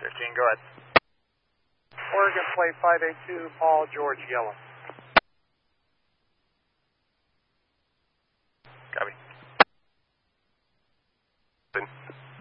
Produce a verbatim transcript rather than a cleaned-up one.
fifteen, go ahead. Oregon plate five eight two, Paul George Yellow. Copy.